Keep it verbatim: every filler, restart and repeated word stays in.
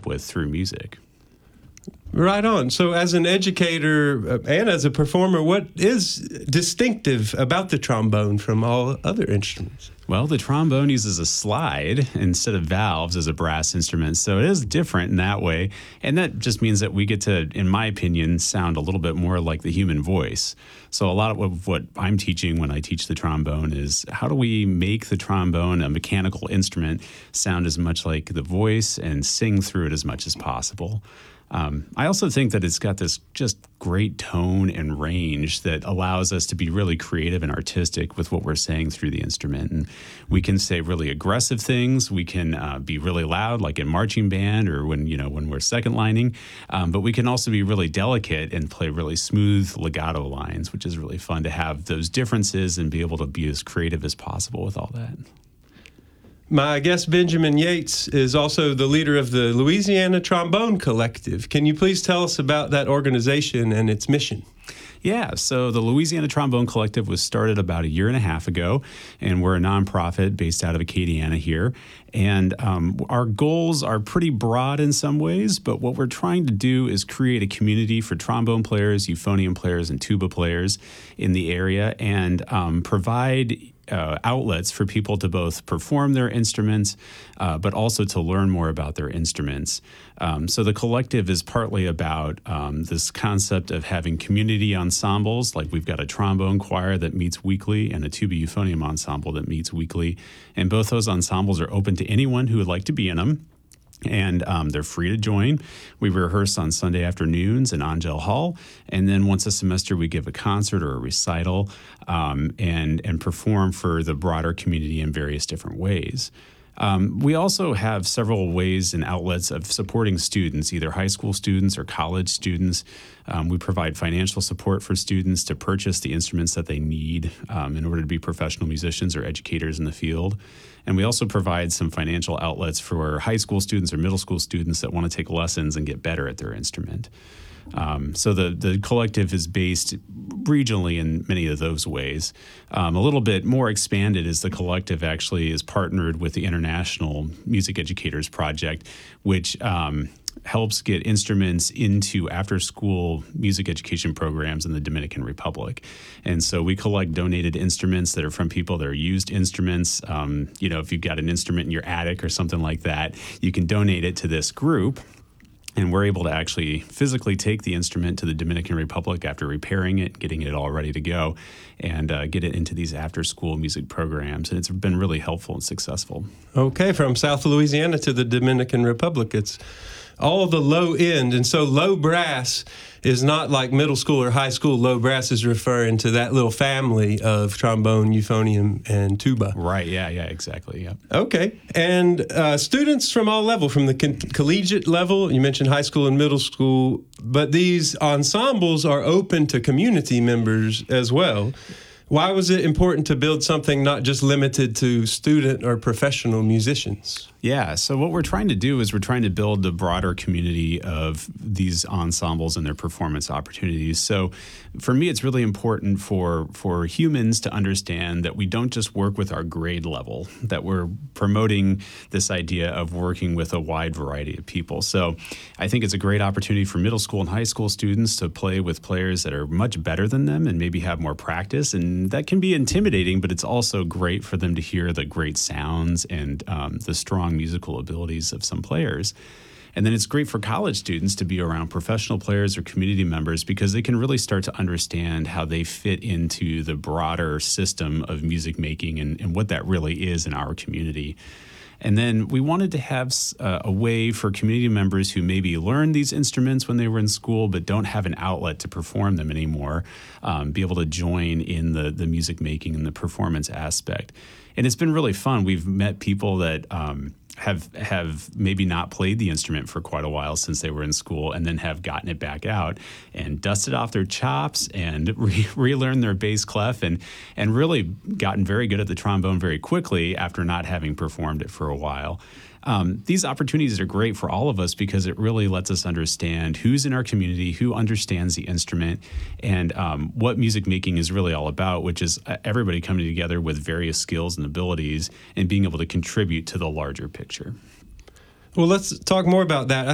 up with through music. Right on. So as an educator and as a performer, what is distinctive about the trombone from all other instruments? Well, the trombone uses a slide instead of valves as a brass instrument, so it is different in that way. And that just means that we get to, in my opinion, sound a little bit more like the human voice. So a lot of what I'm teaching when I teach the trombone is how do we make the trombone, a mechanical instrument, sound as much like the voice and sing through it as much as possible. Um, I also think that it's got this just great tone and range that allows us to be really creative and artistic with what we're saying through the instrument. And we can say really aggressive things. We can uh, be really loud, like in marching band or when, you know, when we're second lining. Um, but we can also be really delicate and play really smooth legato lines, which is really fun to have those differences and be able to be as creative as possible with all that. My guest, Benjamin Yates, is also the leader of the Louisiana Trombone Collective. Can you please tell us about that organization and its mission? Yeah, so the Louisiana Trombone Collective was started about a year and a half ago, and we're a nonprofit based out of Acadiana here. And um, our goals are pretty broad in some ways, but what we're trying to do is create a community for trombone players, euphonium players, and tuba players in the area, and um, provide Uh, outlets for people to both perform their instruments, uh, but also to learn more about their instruments. Um, so the collective is partly about um, this concept of having community ensembles, like we've got a trombone choir that meets weekly and a tuba euphonium ensemble that meets weekly. And both those ensembles are open to anyone who would like to be in them. And um, they're free to join. We rehearse on Sunday afternoons in Angel Hall. And then once a semester, we give a concert or a recital um, and, and perform for the broader community in various different ways. Um, we also have several ways and outlets of supporting students, either high school students or college students. Um, we provide financial support for students to purchase the instruments that they need um, in order to be professional musicians or educators in the field. And we also provide some financial outlets for high school students or middle school students that want to take lessons and get better at their instrument. Um, so the, the collective is based regionally in many of those ways. Um, a little bit more expanded is the collective actually is partnered with the International Music Educators Project, which um, helps get instruments into after-school music education programs in the Dominican Republic. And so we collect donated instruments that are from people that are used instruments. Um, you know, if you've got an instrument in your attic or something like that, you can donate it to this group. And we're able to actually physically take the instrument to the Dominican Republic after repairing it, getting it all ready to go, and uh, get it into these after-school music programs. And it's been really helpful and successful. Okay, from South Louisiana to the Dominican Republic, it's all the low end. And so low brass is not like middle school or high school. Low brass is referring to that little family of trombone, euphonium, and tuba. Right, yeah, yeah, exactly, yeah. Okay, and uh, students from all level, from the con- collegiate level, you mentioned high school and middle school, but these ensembles are open to community members as well. Why was it important to build something not just limited to student or professional musicians? Yeah, so what we're trying to do is we're trying to build the broader community of these ensembles and their performance opportunities. So for me, it's really important for, for humans to understand that we don't just work with our grade level, that we're promoting this idea of working with a wide variety of people. So I think it's a great opportunity for middle school and high school students to play with players that are much better than them and maybe have more practice. And that can be intimidating, but it's also great for them to hear the great sounds and um, the strong musical abilities of some players. And then it's great for college students to be around professional players or community members because they can really start to understand how they fit into the broader system of music making and, and what that really is in our community. And then we wanted to have uh, a way for community members who maybe learned these instruments when they were in school but don't have an outlet to perform them anymore, um, be able to join in the, the music making and the performance aspect. And it's been really fun. We've met people that um, have have maybe not played the instrument for quite a while since they were in school and then have gotten it back out and dusted off their chops and re- relearned their bass clef and and really gotten very good at the trombone very quickly after not having performed it for a while. Um, these opportunities are great for all of us because it really lets us understand who's in our community, who understands the instrument, and um, what music making is really all about, which is everybody coming together with various skills and abilities and being able to contribute to the larger picture. Well, let's talk more about that.